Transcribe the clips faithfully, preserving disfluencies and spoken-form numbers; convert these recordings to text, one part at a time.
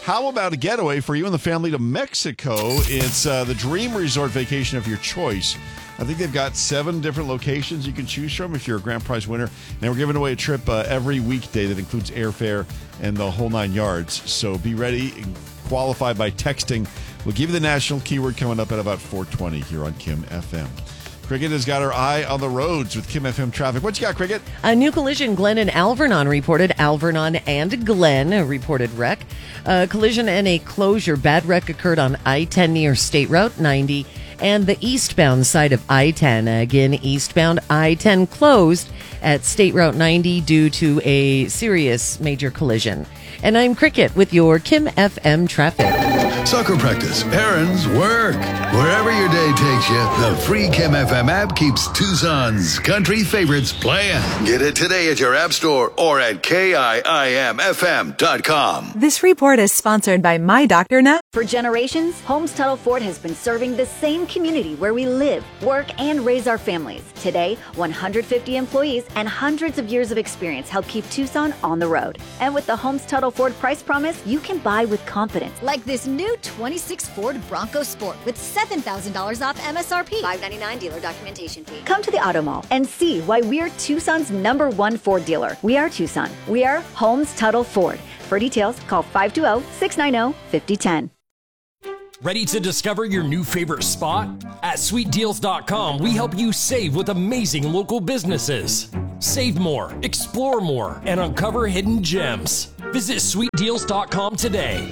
How about a getaway for you and the family to Mexico? It's uh, the dream resort vacation of your choice. I think they've got seven different locations you can choose from if you're a grand prize winner. And we're giving away a trip uh, every weekday that includes airfare and the whole nine yards. So be ready and qualify by texting. We'll give you the national keyword coming up at about four twenty here on Kim F M. Cricket has got her eye on the roads with Kim F M traffic. What you got, Cricket? A new collision. Glen and Alvernon reported. Alvernon and Glen reported wreck. A collision and a closure. Bad wreck occurred on I ten near State Route ninety and the eastbound side of I ten. Again, eastbound I ten closed at State Route ninety due to a serious major collision. And I'm Cricket with your Kim F M traffic. Soccer practice, errands, work. Wherever your day takes you, the free Kim F M app keeps Tucson's country favorites playing. Get it today at your app store or at K I I M F M dot com. This report is sponsored by My Doctor Now. For generations, Holmes Tuttle Ford has been serving the same community where we live, work, and raise our families. Today, one hundred fifty employees and hundreds of years of experience help keep Tucson on the road. And with the Holmes Tuttle Ford price promise, you can buy with confidence. Like this new twenty-six Ford Bronco Sport with seven thousand dollars off M S R P. five ninety-nine dealer documentation fee. Come to the Auto Mall and see why we're Tucson's number one Ford dealer. We are Tucson. We are Holmes Tuttle Ford. For details, call five two zero, six nine zero, five zero one zero. Ready to discover your new favorite spot? At sweet deals dot com, we help you save with amazing local businesses. Save more, explore more, and uncover hidden gems. Visit sweet deals dot com today.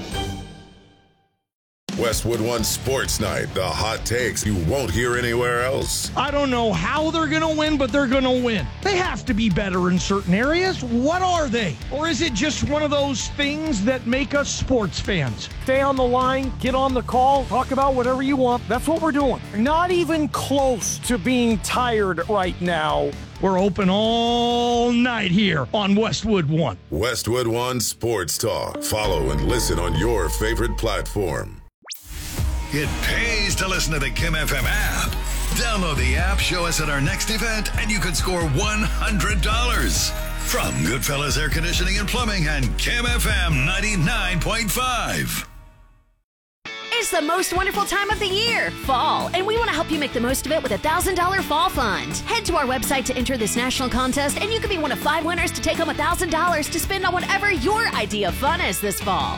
Westwood One Sports Night, the hot takes you won't hear anywhere else. I don't know how they're going to win, but they're going to win. They have to be better in certain areas. What are they? Or is it just one of those things that make us sports fans? Stay on the line, get on the call, talk about whatever you want. That's what we're doing. Not even close to being tired right now. We're open all night here on Westwood One. Westwood One Sports Talk. Follow and listen on your favorite platform. It pays to listen to the Kim F M app. Download the app, show us at our next event, and you can score one hundred dollars. From Goodfellas Air Conditioning and Plumbing and Kim F M ninety-nine point five. It's the most wonderful time of the year, fall, and we want to help you make the most of it with a one thousand dollars fall fund. Head to our website to enter this national contest, and you could be one of five winners to take home one thousand dollars to spend on whatever your idea of fun is this fall.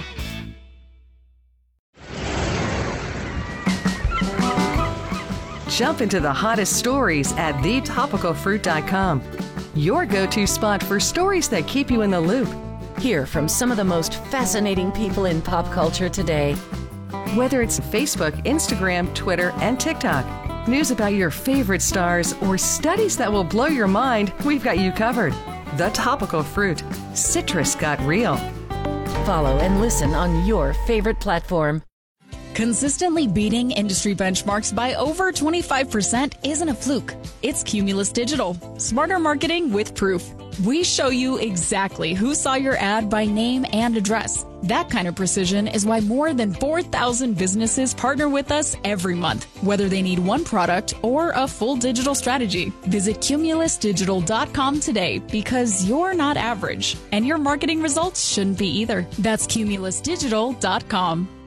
Jump into the hottest stories at the topical fruit dot com. Your go-to spot for stories that keep you in the loop. Hear from some of the most fascinating people in pop culture today. Whether it's Facebook, Instagram, Twitter, and TikTok, news about your favorite stars, or studies that will blow your mind, we've got you covered. The Topical Fruit. Citrus got real. Follow and listen on your favorite platform. Consistently beating industry benchmarks by over twenty-five percent isn't a fluke. It's Cumulus Digital. Smarter marketing with proof. We show you exactly who saw your ad by name and address. That kind of precision is why more than four thousand businesses partner with us every month, whether they need one product or a full digital strategy. Visit Cumulus Digital dot com today because you're not average, and your marketing results shouldn't be either. That's Cumulus Digital dot com.